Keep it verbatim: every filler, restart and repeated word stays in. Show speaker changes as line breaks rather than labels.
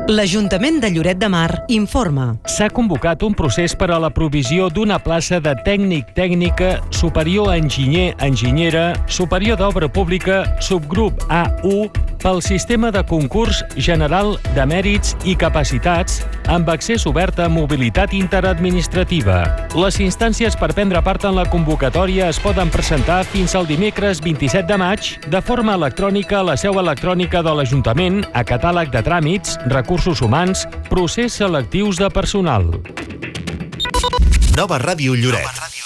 L'Ajuntament de Lloret de Mar informa.
S'ha convocat un procés per a la provisió d'una plaça de tècnic-tècnica, superior a enginyer-enginyera, superior d'obra pública, subgrup A u, pel sistema de concurs general de mèrits i capacitats amb accés obert a mobilitat interadministrativa. Les instàncies per prendre part en la convocatòria es poden presentar fins al dimecres vint-i-set de maig de forma electrònica a la seu electrònica de l'Ajuntament, a catàleg de tràmits, recursos humans, procés selectius de personal.
Nova Ràdio Lloret.